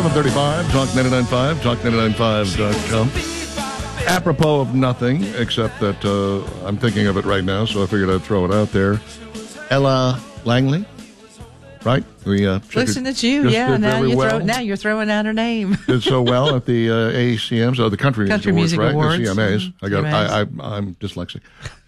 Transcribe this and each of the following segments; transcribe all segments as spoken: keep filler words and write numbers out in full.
seven thirty-five, Talk ninety-nine point five, talk ninety-nine point five dot com. Apropos of nothing, except that uh, I'm thinking of it right now, so I figured I'd throw it out there. Ella Langley, right? We, uh, Listen at you, yeah. Now you're, well. throw, now you're throwing out her name. Did so well at the uh, A C Ms, oh, the Country, Country Music Music Awards, Awards. right? The C M As. I got, I, I, I'm dyslexic.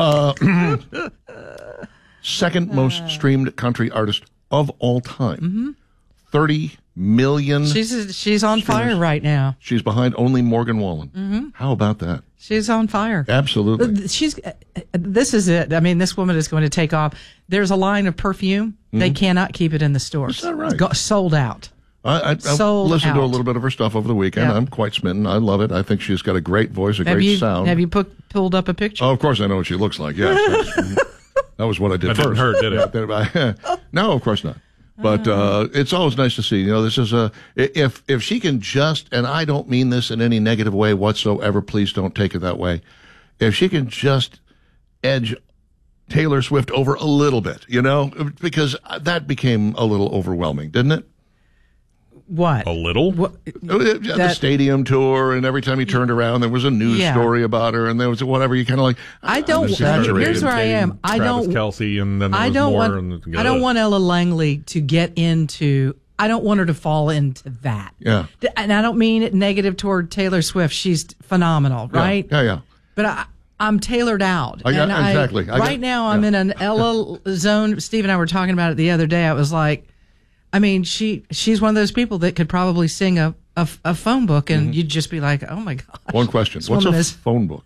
Uh, second most streamed country artist of all time. Mm-hmm. thirty million. She's she's on streamers. Fire right now. She's behind only Morgan Wallen. Mm-hmm. How about that? She's on fire. Absolutely. She's. This is it. I mean, this woman is going to take off. There's a line of perfume. Mm-hmm. They cannot keep it in the stores. Is that right? Go, sold out. I, I, sold I listened out. to a little bit of her stuff over the weekend. Yep. I'm quite smitten. I love it. I think she's got a great voice, a have great you, sound. Have you put, pulled up a picture? Oh, of course I know what she looks like. Yes. That was what I did that first. Didn't hurt, did it? No, of course not. But uh, it's always nice to see. You know, this is a if if she can just, and I don't mean this in any negative way whatsoever. Please don't take it that way. If she can just edge Taylor Swift over a little bit, you know, because that became a little overwhelming, didn't it? What? A little? What? The That, stadium tour, and every time he turned around, there was a news yeah. story about her, and there was whatever. You kind of like. I don't. Here's where I am. I Travis don't. Kelce, and then there I was don't more. want. And, I don't want Ella Langley to get into. I don't want her to fall into that. Yeah. And I don't mean it negative toward Taylor Swift. She's phenomenal, right? Yeah, yeah. yeah. But I, I'm tailored out. I got, and I, exactly. I right got, now, I'm yeah. in an Ella zone. Steve and I were talking about it the other day. I was like, I mean, she she's one of those people that could probably sing a, a, a phone book, and mm-hmm. you'd just be like, oh, my gosh. One question. What's a is, phone book?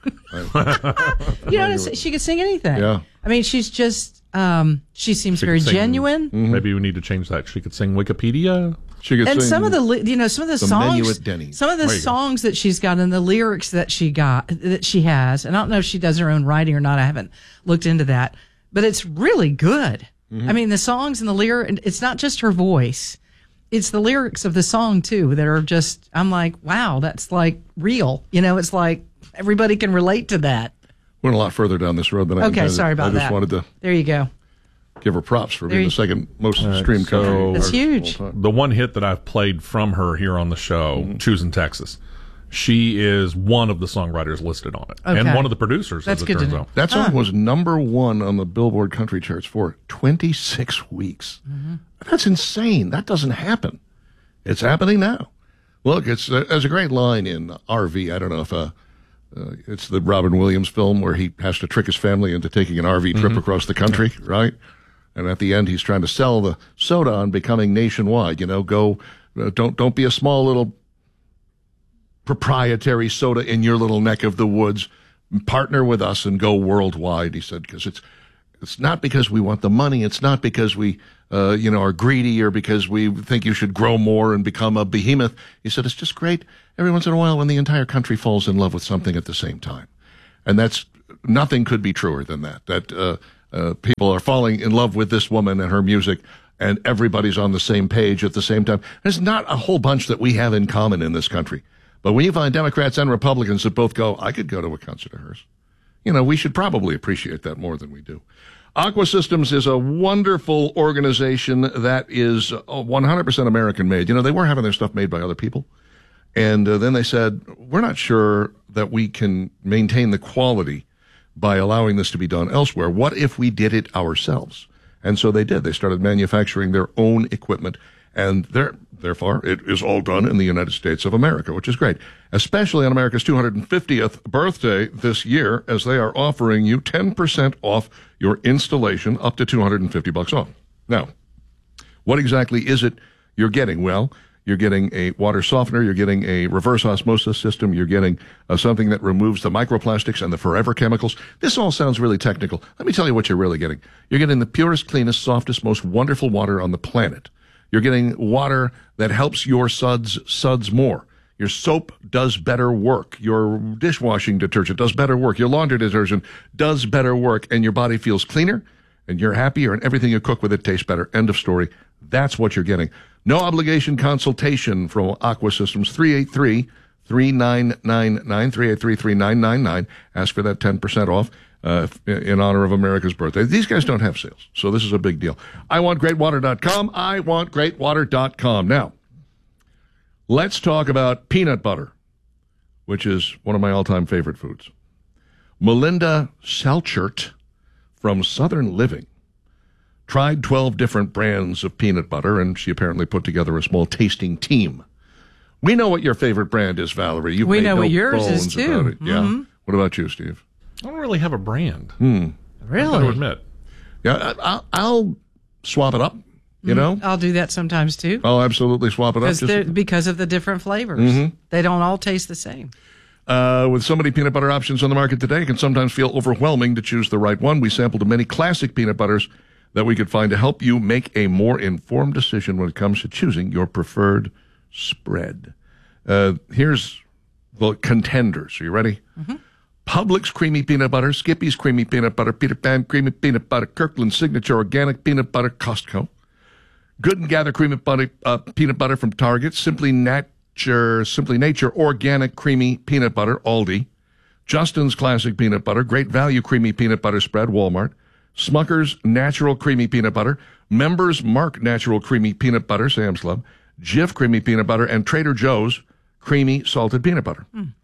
you know, she could sing anything. Yeah. I mean, she's just, um, she seems she very sing, genuine. Mm-hmm. Maybe we need to change that. She could sing Wikipedia. She could and sing some of the, you know, some of the, the songs, menu at Denny's. some of the songs go. that she's got and the lyrics that she got, that she has, and I don't know if she does her own writing or not. I haven't looked into that, but it's really good. Mm-hmm. I mean, the songs and the lyric, it's not just her voice. It's the lyrics of the song, too, that are just, I'm like, wow, that's like real. You know, it's like everybody can relate to that. Went a lot further down this road than I Okay, intended. sorry about I just that. wanted to there you go. give her props for there being you, the second most uh, streamed so country. That's huge. The one hit that I've played from her here on the show, mm-hmm. Choosing Texas, she is one of the songwriters listed on it. Okay. And one of the producers, That's as it good turns to know. out. That song huh. was number one on the Billboard country charts for twenty-six weeks. Mm-hmm. That's insane. That doesn't happen. It's happening now. Look, it's uh, there's a great line in R V. I don't know if uh, uh, it's the Robin Williams film where he has to trick his family into taking an R V trip mm-hmm. across the country, right? And at the end, he's trying to sell the soda on becoming nationwide. You know, go uh, don't don't be a small little proprietary soda in your little neck of the woods. Partner with us and go worldwide. He said, because it's it's not because we want the money. It's not because we uh, you know are greedy or because we think you should grow more and become a behemoth. He said it's just great every once in a while when the entire country falls in love with something at the same time, and that's nothing could be truer than that. That uh, uh, people are falling in love with this woman and her music, and everybody's on the same page at the same time. There's not a whole bunch that we have in common in this country. But when you find Democrats and Republicans that both go, I could go to a concert of hers, you know, we should probably appreciate that more than we do. Aqua Systems is a wonderful organization that is one hundred percent American made. You know, they were having their stuff made by other people. And uh, then they said, we're not sure that we can maintain the quality by allowing this to be done elsewhere. What if we did it ourselves? And so they did. They started manufacturing their own equipment. And there, therefore, it is all done in the United States of America, which is great, especially on America's two hundred fiftieth birthday this year, as they are offering you ten percent off your installation, up to two hundred fifty bucks off. Now, what exactly is it you're getting? Well, you're getting a water softener, you're getting a reverse osmosis system, you're getting uh, something that removes the microplastics and the forever chemicals. This all sounds really technical. Let me tell you what you're really getting. You're getting the purest, cleanest, softest, most wonderful water on the planet. You're getting water that helps your suds suds more. Your soap does better work. Your dishwashing detergent does better work. Your laundry detergent does better work. And your body feels cleaner, and you're happier, and everything you cook with it tastes better. End of story. That's what you're getting. No obligation consultation from Aqua Systems. three eight three, three nine nine nine, three eight three, three nine nine nine. Ask for that ten percent off. Uh, in honor of America's birthday. These guys don't have sales, so this is a big deal. I want great water dot com. I want great water dot com. Now, Let's talk about peanut butter, which is one of my all-time favorite foods. Melinda Selchert from Southern Living tried twelve different brands of peanut butter, and she apparently put together a small tasting team. We know what your favorite brand is, Valerie. You've We made know no what yours bones is, too. about it. Yeah. Mhm. What about you, Steve? I don't really have a brand. Hmm. I gotta Really? admit. Yeah, I, I'll, I'll swap it up. You know, I'll do that sometimes too. I'll absolutely swap it up. Because Just- they're- because of the different flavors. Mm-hmm. They don't all taste the same. Uh, with so many peanut butter options on the market today, it can sometimes feel overwhelming to choose the right one. We sampled many classic peanut butters that we could find to help you make a more informed decision when it comes to choosing your preferred spread. Uh, here's the contenders. Are you ready? Mm-hmm. Publix creamy peanut butter, Skippy's creamy peanut butter, Peter Pan creamy peanut butter, Kirkland Signature organic peanut butter, Costco. Good and Gather creamy butter, uh, peanut butter from Target, Simply Nature, Simply Nature organic creamy peanut butter, Aldi. Justin's classic peanut butter, Great Value creamy peanut butter spread, Walmart. Smucker's natural creamy peanut butter, Members Mark natural creamy peanut butter, Sam's Club. Jif creamy peanut butter, and Trader Joe's creamy salted peanut butter. Mm.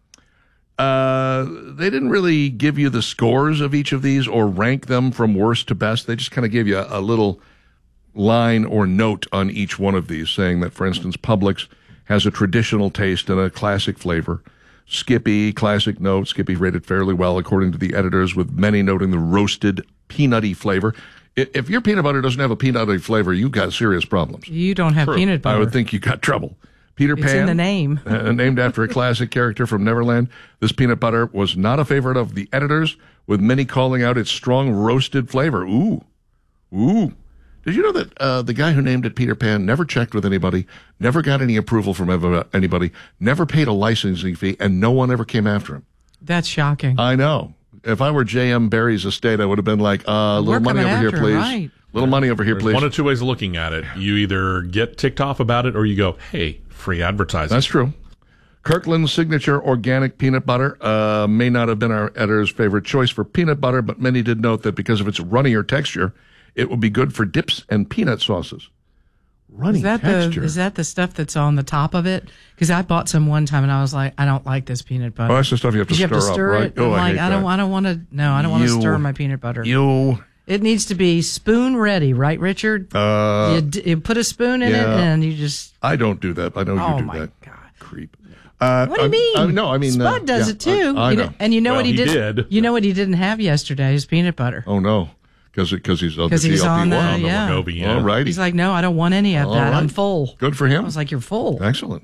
Uh, they didn't really give you the scores of each of these or rank them from worst to best. They just kind of gave you a, a little line or note on each one of these, saying that, for instance, Publix has a traditional taste and a classic flavor. Skippy, classic note. Skippy rated fairly well, according to the editors, with many noting the roasted peanutty flavor. If your peanut butter doesn't have a peanutty flavor, you've got serious problems. You don't have True. peanut butter. I would think you got trouble. Peter It's Pan, in the name. uh, named after a classic character from Neverland. This peanut butter was not a favorite of the editors, with many calling out its strong roasted flavor. Ooh, ooh. Did you know that uh, the guy who named it Peter Pan never checked with anybody, never got any approval from ever, anybody, never paid a licensing fee, and no one ever came after him? That's shocking. I know. If I were J M Barry's estate, I would have been like, uh, a little We're money coming over here, after him, please. right. Little money over here, There's please. one of two ways of looking at it. You either get ticked off about it or you go, hey, free advertising. That's true. Kirkland's Signature Organic Peanut Butter uh, may not have been our editor's favorite choice for peanut butter, but many did note that because of its runnier texture, it would be good for dips and peanut sauces. Runny Is that texture. the is that the stuff that's on the top of it? Because I bought some one time and I was like, I don't like this peanut butter. Oh, that's the stuff you have to 'Cause you stir, have to stir up, it. right? Oh, I'm I like, hate I don't, that. I don't want to. No, I don't want to You- stir my peanut butter. You, It needs to be spoon ready, right, Richard? uh, you, d- you put a spoon in yeah. it and you just. I don't do that. I know Oh you do my that. God. Creep. Uh, What do you I- mean? I, no, I mean Spud uh, does yeah, it too. I, I You know. know- and you know Well, what he, he did? did. You know what he didn't have yesterday? His peanut butter. Oh no, because because he's on the Because he's on the- G L P one. yeah. Wegovy, yeah. All righty. He's like, no, I don't want any of All that. I'm right. full. Good for I him. was like, you're full. Excellent.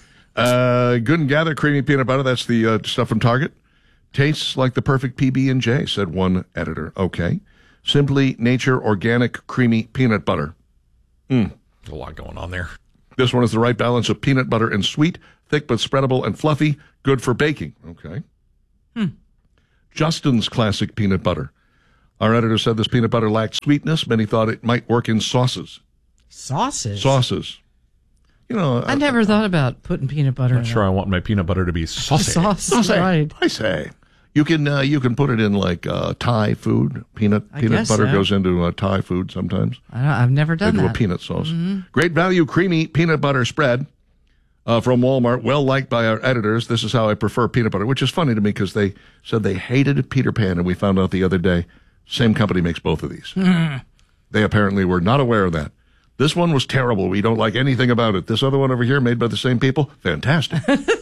uh, Good and Gather creamy peanut butter. That's the uh, stuff from Target. Tastes like the perfect P B and J, said one editor. Okay. Simply Nature Organic Creamy Peanut Butter. There's a lot going on there. This one is the right balance of peanut butter and sweet, thick but spreadable and fluffy, good for baking. Okay. Hmm. Justin's Classic Peanut Butter. Our editor said this peanut butter lacked sweetness. Many thought it might work in sauces. Sauces. Sauces. You know, I never thought about putting peanut butter Not in sure I want my peanut butter to be saucy. sauce. Sauce, Right. I say. You can uh, you can put it in like uh, Thai food. Peanut I peanut guess butter so. goes into uh, Thai food sometimes. I don't, I've never They done do that. a peanut sauce. Great Value Creamy Peanut Butter Spread uh, from Walmart. Well liked by our editors. This is how I prefer peanut butter, which is funny to me because they said they hated Peter Pan, and we found out the other day same company makes both of these. They apparently were not aware of that. This one was terrible. We don't like anything about it. This other one over here, made by the same people, fantastic.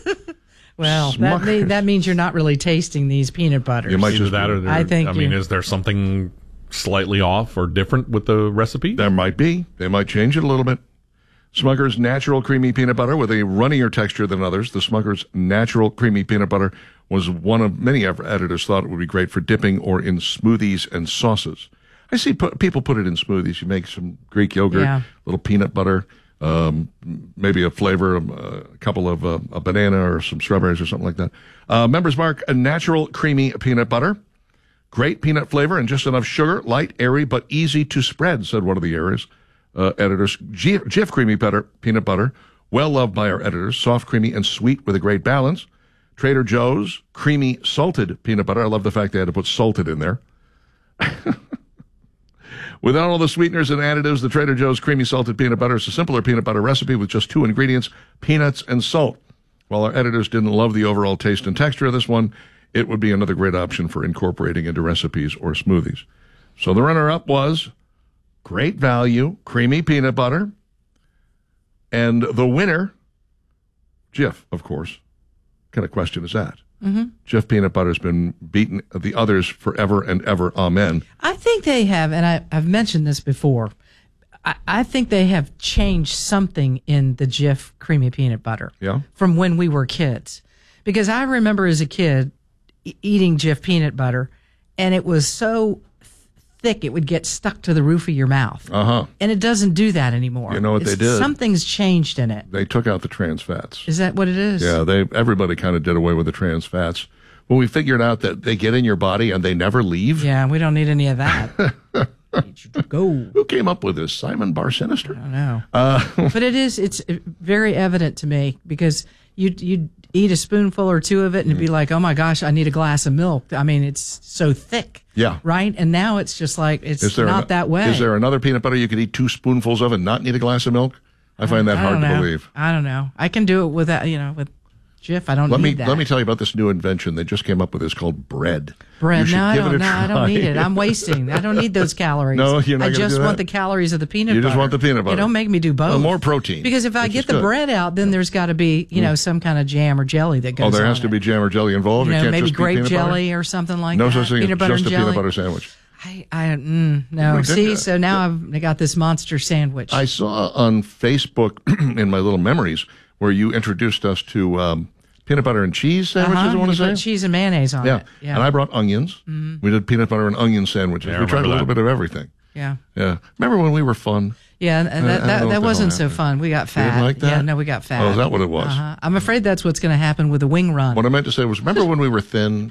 Well, that, Smuckers. mean, that means you're not really tasting these peanut butters. You might Either just that or there, I think I mean, you- is there something slightly off or different with the recipe? There might be. They might change it a little bit. Smucker's Natural Creamy Peanut Butter with a runnier texture than others. The Smucker's Natural Creamy Peanut Butter was one of many editors thought it would be great for dipping or in smoothies and sauces. I see put, people put it in smoothies. You make some Greek yogurt, Yeah. little peanut butter, um, maybe a flavor, um, a couple of uh, a banana or some strawberries or something like that. Uh, Members Mark, a natural creamy peanut butter. Great peanut flavor and just enough sugar, light, airy, but easy to spread, said one of the areas, uh, editors. Jif, Jif creamy butter, peanut butter, well loved by our editors, soft, creamy, and sweet with a great balance. Trader Joe's creamy salted peanut butter. I love the fact they had to put salted in there. Without all the sweeteners and additives, the Trader Joe's Creamy Salted Peanut Butter is a simpler peanut butter recipe with just two ingredients, peanuts and salt. While our editors didn't love the overall taste and texture of this one, it would be another great option for incorporating into recipes or smoothies. So the runner-up was Great Value Creamy Peanut Butter. And the winner, Jif, of course. What kind of question is that? Mm-hmm. Jif Peanut Butter has been beaten the others forever and ever. Amen. I think they have, and I, I've mentioned this before, I, I think they have changed something in the Jif Creamy Peanut Butter Yeah. from when we were kids. Because I remember as a kid e- eating Jif Peanut Butter, and it was so thick it would get stuck to the roof of your mouth. Uh-huh. And it doesn't do that anymore. You know what It's- they did? Something's changed in it. They took out the trans fats. Is that what it is? Yeah, they everybody kind of did away with the trans fats. When we figured out that they get in your body and they never leave. Yeah, we don't need any of that. Need you to go. Who came up with this? Simon Bar Sinister? I don't know. Uh, but it is, it's very evident to me because you you eat a spoonful or two of it and it'd be like, oh my gosh, I need a glass of milk. I mean, it's so thick. Yeah. Right? And now it's just like, it's Is there not an- that way. Is there another peanut butter you could eat two spoonfuls of and not need a glass of milk? I find that I hard don't to know. believe. I don't know. I can do it without, you know, with Jif. I don't Let need me that. let me tell you about this new invention they just came up with. It's called bread. Bread. You should No, I give don't. it a No, I don't try. need it. I'm wasting. I don't need those calories. No, you're not I gonna just do want that? the calories of the peanut You butter. just want the peanut butter. You don't make me do both. Well, more protein, Because if I which get is the good. bread out, then there's got to be, you know, some kind of jam or jelly that goes Oh, there on has to it. be jam or jelly involved. You It know, can't maybe just be grape peanut jelly butter? or something like No that. such thing as Peanut butter just and a jelly. peanut butter sandwich. I, I, mm, no. See, Ridiculous. so now I've I got this monster sandwich. I saw on Facebook in my little memories where you introduced us to um, peanut butter and cheese sandwiches, uh-huh. I want You to say. put cheese and mayonnaise on Yeah. it. Yeah. And I brought onions. Mm-hmm. We did peanut butter and onion sandwiches. Yeah, I we tried a remember little that. bit of everything. yeah. Yeah. Remember when we were fun? Yeah, and I- I that, don't that, know that what the wasn't hell so happened. fun. We got fat. didn't like that? Yeah, no, we got fat. Oh, is that what it was? Uh-huh. I'm afraid that's what's going to happen with the wing run. What I meant to say was, remember when we were thin?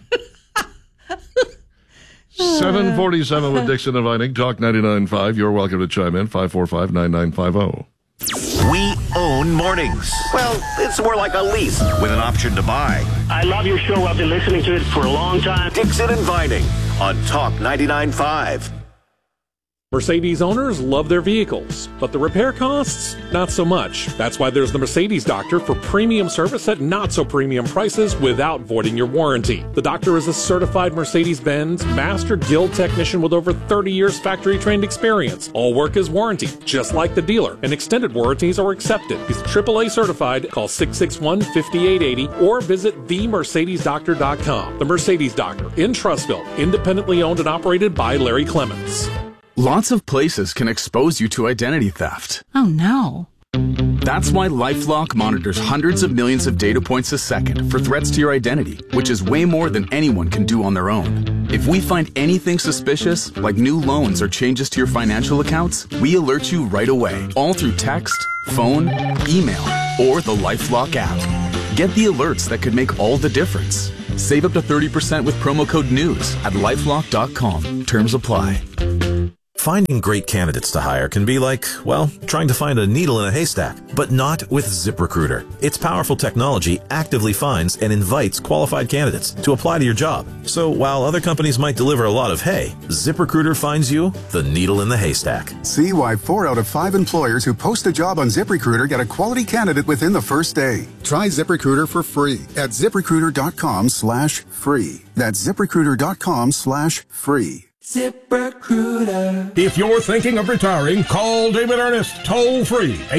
seven forty-seven with Dixon and Vining, Talk ninety-nine point five. You're welcome to chime in, five four five, nine nine five zero. We own mornings. Well, it's more like a lease with an option to buy. I love your show. I've been listening to it for a long time. Dixon and Vining on Talk ninety-nine point five. Mercedes owners love their vehicles, but the repair costs, not so much. That's why there's the Mercedes Doctor for premium service at not so premium prices without voiding your warranty. The doctor is a certified Mercedes-Benz Master Guild technician with over thirty years factory trained experience. All work is warranted, just like the dealer, and extended warranties are accepted. He's triple A certified. Call six six one, five eight eight zero or visit the mercedes doctor dot com. The Mercedes Doctor in Trussville, independently owned and operated by Larry Clements. Lots of places can expose you to identity theft. Oh no. That's why LifeLock monitors hundreds of millions of data points a second for threats to your identity, which is way more than anyone can do on their own. If we find anything suspicious, like new loans or changes to your financial accounts, we alert you right away, all through text, phone, email, or the LifeLock app. Get the alerts that could make all the difference. Save up to thirty percent with promo code NEWS at lifelock dot com. Terms apply. Finding great candidates to hire can be like, well, trying to find a needle in a haystack, but not with ZipRecruiter. Its powerful technology actively finds and invites qualified candidates to apply to your job. So while other companies might deliver a lot of hay, ZipRecruiter finds you the needle in the haystack. See why four out of five employers who post a job on ZipRecruiter get a quality candidate within the first day. Try ZipRecruiter for free at ZipRecruiter.com slash free. That's ZipRecruiter.com slash free. ZipRecruiter. If you're thinking of retiring, call David Ernest toll free.